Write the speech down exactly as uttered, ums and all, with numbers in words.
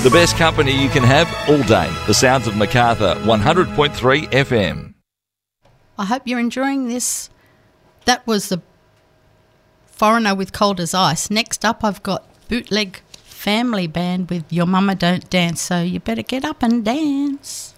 The best company you can have all day. The sounds of Macarthur, one hundred point three F M. I hope you're enjoying this. That was the Foreigner with Cold as Ice. Next up, I've got Bootleg Family Band with Your Mama Don't Dance, so you better get up and dance.